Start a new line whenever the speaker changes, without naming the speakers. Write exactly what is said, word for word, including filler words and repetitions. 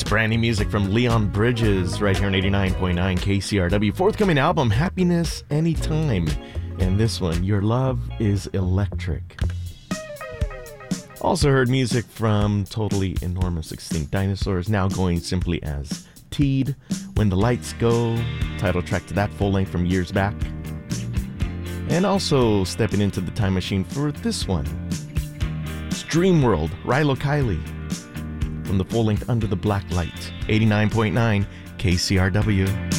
brand new music from Leon Bridges right here on eighty-nine point nine K C R W. Forthcoming album, Happiness Anytime. And this one, Your Love is Electric. Also heard music from Totally Enormous Extinct Dinosaurs, now going simply as Teed, When the Lights Go, title track to that full length from years back. And also stepping into the time machine for this one, it's Dreamworld, Rilo Kiley, from the full length Under the Black Light, eighty-nine point nine K C R W.